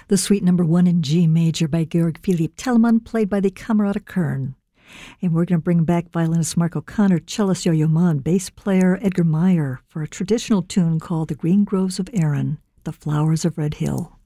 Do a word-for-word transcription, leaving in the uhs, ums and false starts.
The Suite Number One in G Major by Georg Philipp Telemann, played by the Camerata Kern. And we're going to bring back violinist Mark O'Connor, cellist Yo-Yo Ma, and bass player Edgar Meyer for a traditional tune called The Green Groves of Erin, The Flowers of Red Hill.